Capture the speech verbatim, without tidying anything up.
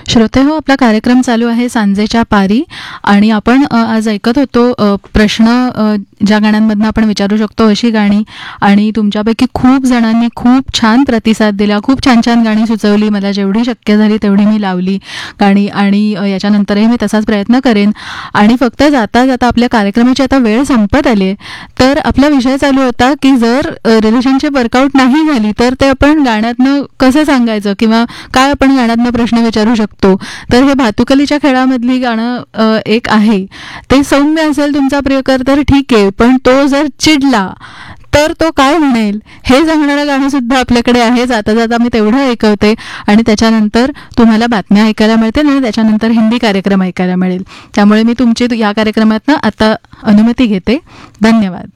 श्रोते हो, आपला कार्यक्रम चालू आहे सांजेच्या पारी आणि आपण अ, आज ऐकत होतो अ, प्रश्न अ, ज्या गाण्यांमधनं आपण विचारू शकतो अशी गाणी. आणि तुमच्यापैकी खूप जणांनी खूप छान प्रतिसाद दिला, खूप छान छान गाणी सुचवली. मला जेवढी शक्य झाली तेवढी मी लावली गाणी आणि अ, याच्यानंतरही मी तसाच प्रयत्न करेन. आणि फक्त जाता जाता आपल्या कार्यक्रमाची आता वेळ संपत आली आहे, तर आपला विषय चालू होता की जर रिलेशनशिप वर्कआउट नाही झाली तर ते आपण गाण्यातनं कसं सांगायचं किंवा काय आपण गाण्यातनं प्रश्न विचारू शकतो. तर हे भातुकलीच्या खेळामधली गाणं अ, एक आहे. ते सौम्य असेल तुमचा प्रियकर तर ठीक आहे, पण तो जर चिडला तर तो काय म्हणेल हे सांगणारं गाणं सुद्धा आपल्याकडे आहे. जाता जाता मी तेवढं ऐकवते आणि त्याच्यानंतर तुम्हाला बातम्या ऐकायला मिळतील आणि त्याच्यानंतर हिंदी कार्यक्रम ऐकायला मिळेल. त्यामुळे मी तुमची या कार्यक्रमातनं आता अनुमती घेते. धन्यवाद.